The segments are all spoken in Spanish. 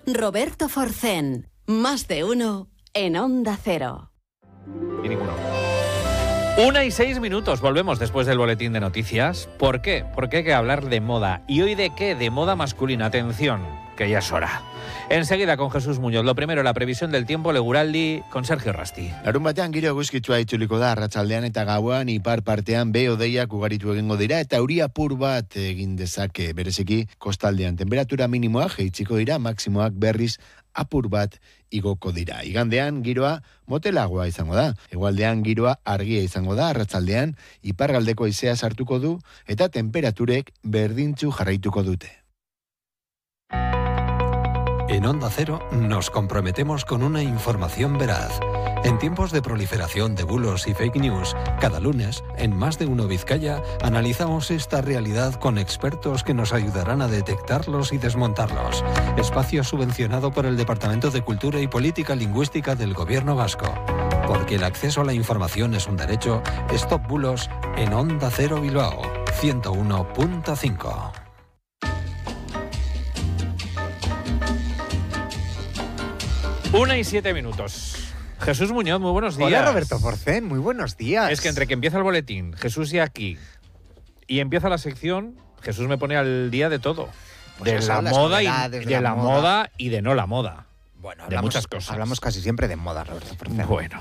Roberto Forcén. Más de uno en Onda Cero. Y ninguno. 1:06, volvemos después del boletín de noticias. ¿Por qué? Porque hay que hablar de moda. ¿Y hoy de qué? De moda masculina. Atención, que ya es hora. Enseguida con Jesús Muñoz. Lo primero, la previsión del tiempo, Leguraldi, con Sergio Rasti. Larunbatean giro eguzkitsua itzuliko da arratsaldean eta gauan ipar partean behe-hodeiak ugaritu egingo dira eta euri apur bat egin dezake, bereziki kostaldean. Temperatura minimoak jaitsiko dira, maksimoak berriz apur bat igoko dira. Igandean giroa motelagoa izango da. Hegoaldean giroa argia izango da, arratsaldean iparraldeko haizea sartuko du eta temperaturek berdintzu jarraituko dute. En Onda Cero nos comprometemos con una información veraz. En tiempos de proliferación de bulos y fake news, cada lunes, en Más de Uno Vizcaya, analizamos esta realidad con expertos que nos ayudarán a detectarlos y desmontarlos. Espacio subvencionado por el Departamento de Cultura y Política Lingüística del Gobierno Vasco. Porque el acceso a la información es un derecho, Stop Bulos en Onda Cero Bilbao, 101.5. 1:07. Jesús Muñoz, muy buenos días. Hola, Roberto Forcén, muy buenos días. Es que entre que empieza el boletín, Jesús y aquí, y empieza la sección, Jesús me pone al día de todo. Pues de eso, la las moda y novedades de la moda y de no la moda. Bueno, de muchas cosas. Hablamos casi siempre de moda, Roberto Forcén. Bueno,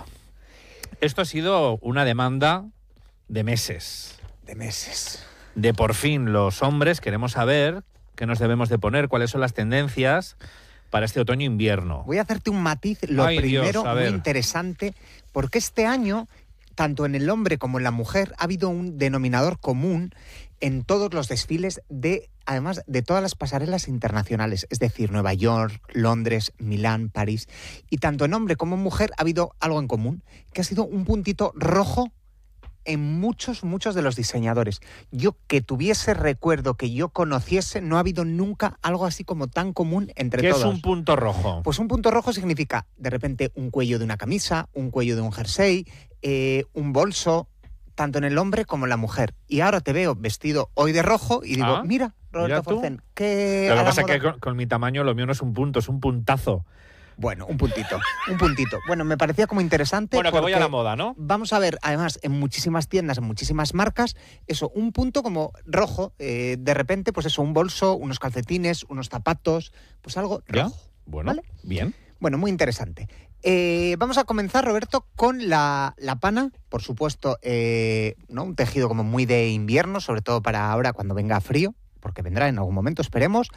esto ha sido una demanda de meses. De meses. De por fin los hombres queremos saber qué nos debemos de poner, cuáles son las tendencias para este otoño-invierno. Voy a hacerte un matiz, lo primero, muy interesante, porque este año, tanto en el hombre como en la mujer, ha habido un denominador común en todos los desfiles además de todas las pasarelas internacionales, es decir, Nueva York, Londres, Milán, París, y tanto en hombre como en mujer ha habido algo en común, que ha sido un puntito rojo en muchos de los diseñadores. Yo que tuviese recuerdo, que yo conociese, no ha habido nunca algo así como tan común entre todos. ¿Qué es un punto rojo? Pues un punto rojo significa, de repente, un cuello de una camisa, un cuello de un jersey, un bolso, tanto en el hombre como en la mujer. Y ahora te veo vestido hoy de rojo y digo, mira, Roberto Forcén, que... Lo que pasa es que con mi tamaño lo mío no es un punto, es un puntazo. Bueno, un puntito. Bueno, me parecía como interesante. Bueno, que voy a la moda, ¿no? Vamos a ver, además, en muchísimas tiendas, en muchísimas marcas, eso, un punto como rojo, de repente, pues eso, un bolso, unos calcetines, unos zapatos, pues algo rojo. ¿Ya? Bueno, ¿vale? Bien. Bueno, muy interesante. Vamos a comenzar, Roberto, con la pana, por supuesto, ¿no? Un tejido como muy de invierno, sobre todo para ahora cuando venga frío, porque vendrá en algún momento, esperemos.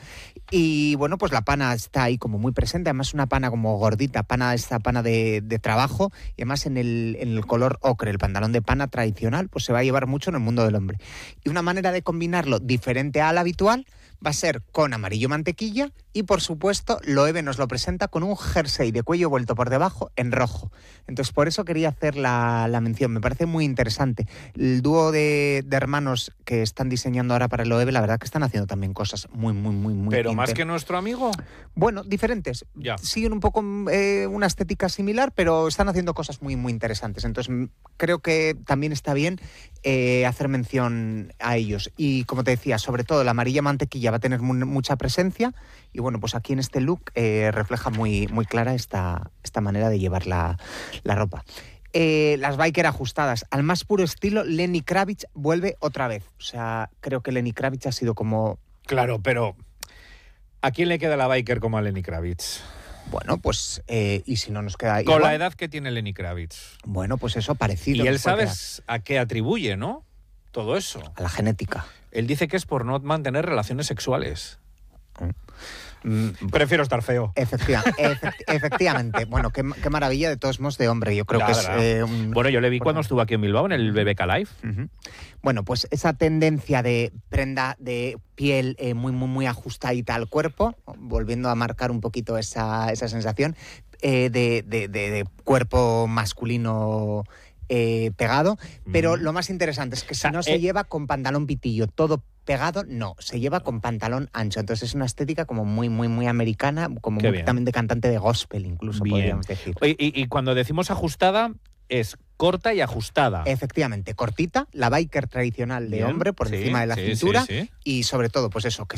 Y bueno, pues la pana está ahí como muy presente, además una pana como gordita, esta pana de trabajo, y además en el color ocre, el pantalón de pana tradicional, pues se va a llevar mucho en el mundo del hombre. Y una manera de combinarlo diferente a la habitual va a ser con amarillo mantequilla y, por supuesto, Loewe nos lo presenta con un jersey de cuello vuelto por debajo en rojo. Entonces, por eso quería hacer la mención. Me parece muy interesante. El dúo de hermanos que están diseñando ahora para el Loewe, la verdad que están haciendo también cosas muy ¿Pero más que nuestro amigo? Bueno, diferentes. Ya. Siguen un poco una estética similar, pero están haciendo cosas muy interesantes. Entonces, creo que también está bien hacer mención a ellos. Y, como te decía, sobre todo la amarilla mantequilla va a tener mucha presencia y bueno, pues aquí en este look refleja muy clara esta manera de llevar la ropa. Las biker ajustadas al más puro estilo. Lenny Kravitz vuelve otra vez. O sea, creo que Lenny Kravitz ha sido como... Claro, pero ¿a quién le queda la biker como a Lenny Kravitz? Bueno, pues, y si no nos queda... Con igual, la edad que tiene Lenny Kravitz. Bueno, pues eso, parecido. Y él sabes a qué atribuye, ¿no? Todo eso. A la genética. Él dice que es por no mantener relaciones sexuales. Prefiero estar feo. Efectivamente. Bueno, qué maravilla de todos modos de hombre. Yo creo que es... Bueno, yo le vi cuando estuvo aquí en Bilbao, en el BBK Live. Uh-huh. Bueno, pues esa tendencia de prenda de piel muy ajustadita al cuerpo, volviendo a marcar un poquito esa sensación de cuerpo masculino pegado, pero lo más interesante es que si no se lleva con pantalón pitillo, todo pegado, no, se lleva con pantalón ancho. Entonces es una estética como muy americana, como también de cantante de gospel, incluso podríamos decir. Y cuando decimos ajustada, es corta y ajustada. Efectivamente, cortita, la biker tradicional de hombre por encima de la cintura, y sobre todo, pues eso, que